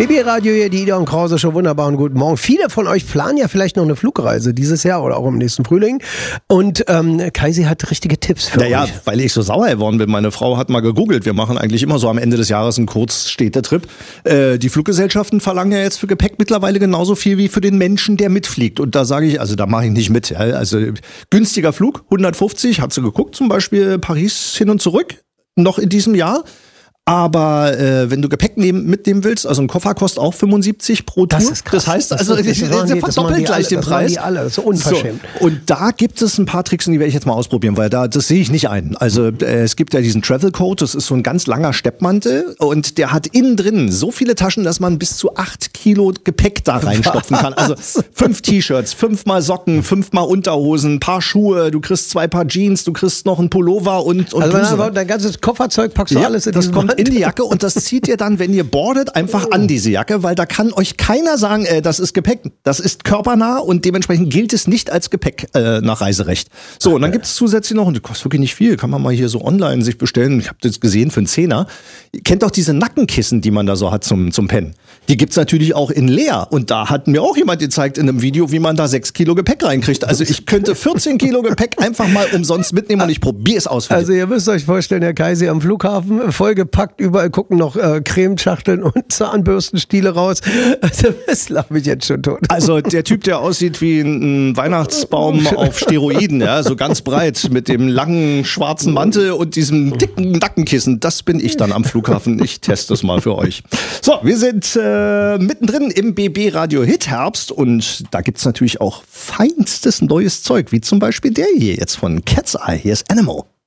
BB Radio hier, die Ida und Krause, schon wunderbar und guten Morgen. Viele von euch planen ja vielleicht noch eine Flugreise dieses Jahr oder auch im nächsten Frühling. Und Kaisi hat richtige Tipps für euch. Ja, weil ich so sauer geworden bin. Meine Frau hat mal gegoogelt. Wir machen eigentlich immer so am Ende des Jahres einen Kurzstädtetrip. Die Fluggesellschaften verlangen ja jetzt für Gepäck mittlerweile genauso viel wie für den Menschen, der mitfliegt. Und da sage ich, also da mache ich nicht mit. Ja. Also günstiger Flug, 150, hat sie geguckt, zum Beispiel Paris hin und zurück, noch in diesem Jahr. Aber wenn du Gepäck mitnehmen willst, also ein Koffer kostet auch 75 pro Tour. Das ist krass. Das heißt, also der verdoppelt gleich den Preis. Das ist so unverschämt. So, und da gibt es ein paar Tricks, die werde ich jetzt mal ausprobieren, weil das sehe ich nicht ein. Also es gibt ja diesen Travel Coat, das ist so ein ganz langer Steppmantel und der hat innen drin so viele Taschen, dass man bis zu 8 Kilo Gepäck da reinstopfen kann. Also 5 T-Shirts, 5 mal Socken, 5 mal Unterhosen, ein paar Schuhe, du kriegst 2 Paar Jeans, du kriegst noch einen Pullover und also dein ganzes Kofferzeug packst du alles in das kommt in die Jacke und das zieht ihr dann, wenn ihr boardet, einfach an diese Jacke, weil da kann euch keiner sagen, das ist Gepäck. Das ist körpernah und dementsprechend gilt es nicht als Gepäck nach Reiserecht. So, und dann gibt es zusätzlich noch, und das kostet wirklich nicht viel, kann man mal hier so online sich bestellen. Ich habe das gesehen für einen Zehner. Ihr kennt doch diese Nackenkissen, die man da so hat zum Pennen. Die gibt's natürlich auch in leer. Und da hat mir auch jemand gezeigt in einem Video, wie man da 6 Kilo Gepäck reinkriegt. Also ich könnte 14 Kilo Gepäck einfach mal umsonst mitnehmen und ich probiere es aus. Also ihr müsst euch vorstellen, der Kaisi am Flughafen, vollgepackt, überall gucken noch Cremeschachteln und Zahnbürstenstiele raus. Also das lacht mich jetzt schon tot. Also der Typ, der aussieht wie ein Weihnachtsbaum auf Steroiden, ja, so ganz breit mit dem langen schwarzen Mantel und diesem dicken Nackenkissen, das bin ich dann am Flughafen. Ich teste es mal für euch. So, wir sind mittendrin im BB Radio Hit Herbst und da gibt's natürlich auch feinstes neues Zeug, wie zum Beispiel der hier jetzt von Cat's Eye. Hier ist Animal.